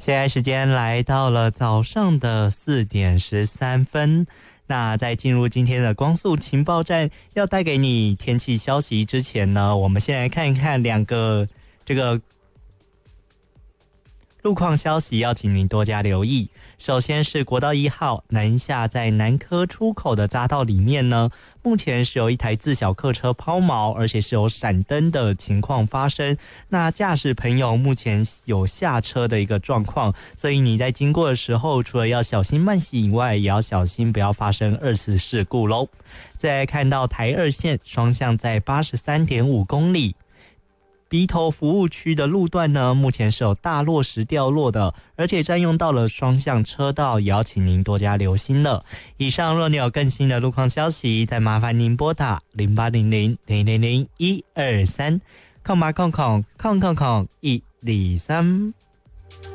现在时间来到了早上的4点13分。那在进入今天的光速情报站要带给你天气消息之前呢，我们先来看一看两个这个路况消息，要请您多加留意。首先是国道1号南下在南科出口的匝道里面呢，目前是有一台自小客车抛锚，而且是有闪灯的情况发生。那驾驶朋友目前有下车的一个状况，所以你在经过的时候，除了要小心慢行以外，也要小心不要发生2次事故咯。再来看到台2线双向在 83.5 公里。鼻头服务区的路段呢，目前是有大落石掉落的，而且占用到了双向车道，也要请您多加留心了。以上若你有更新的路况消息，再麻烦您拨打0800000123，0800000123。